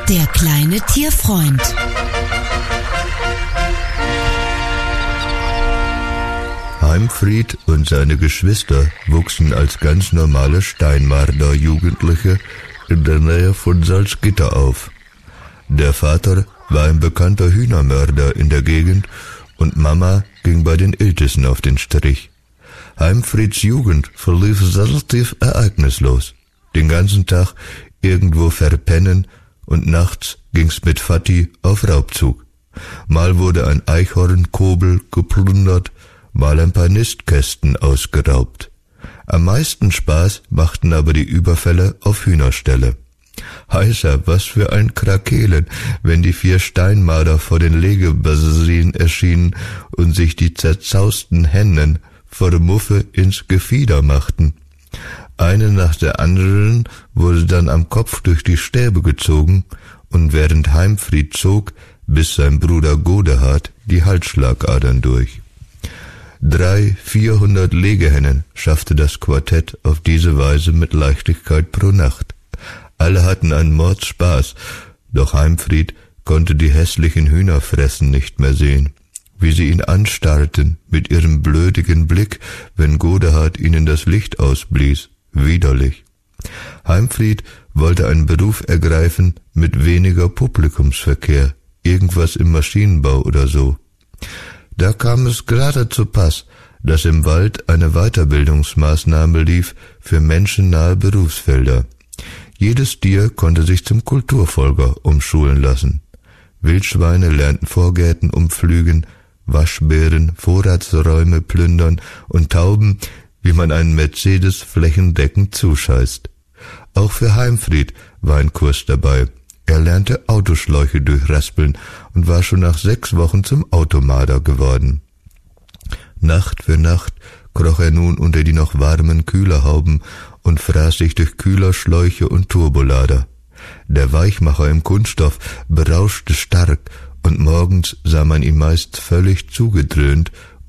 Der kleine Tierfreund. Heimfried und seine Geschwister wuchsen als ganz normale Steinmarder Jugendliche in der Nähe von Salzgitter auf. Der Vater war ein bekannter Hühnermörder in der Gegend und Mama ging bei den Iltissen auf den Strich. Heimfrieds Jugend verlief relativ ereignislos. Den ganzen Tag irgendwo verpennen und nachts ging's mit Vati auf Raubzug. Mal wurde ein Eichhornkobel geplündert, mal ein paar Nistkästen ausgeraubt. Am meisten Spaß machten aber die Überfälle auf Hühnerställe. Heißer, was für ein Krakelen, wenn die 4 Steinmarder vor den Legebassin erschienen und sich die zerzausten Hennen vor der Muffe ins Gefieder machten. Eine nach der anderen wurde dann am Kopf durch die Stäbe gezogen, und während Heimfried zog, biss sein Bruder Godehard die Halsschlagadern durch. 300-400 Legehennen schaffte das Quartett auf diese Weise mit Leichtigkeit pro Nacht. Alle hatten einen Mordspaß, doch Heimfried konnte die hässlichen Hühnerfressen nicht mehr sehen, wie sie ihn anstarrten mit ihrem blödigen Blick, wenn Godehard ihnen das Licht ausblies. Widerlich. Heimfried wollte einen Beruf ergreifen mit weniger Publikumsverkehr, irgendwas im Maschinenbau oder so. Da kam es gerade zu Pass, dass im Wald eine Weiterbildungsmaßnahme lief für menschennahe Berufsfelder. Jedes Tier konnte sich zum Kulturfolger umschulen lassen. Wildschweine lernten Vorgärten umpflügen, Waschbären Vorratsräume plündern und Tauben, wie man einen Mercedes flächendeckend zuscheißt. Auch für Heimfried war ein Kurs dabei. Er lernte Autoschläuche durchraspeln und war schon nach 6 Wochen zum Automarder geworden. Nacht für Nacht kroch er nun unter die noch warmen Kühlerhauben und fraß sich durch Kühlerschläuche und Turbolader. Der Weichmacher im Kunststoff berauschte stark, und morgens sah man ihn meist völlig zugedröhnt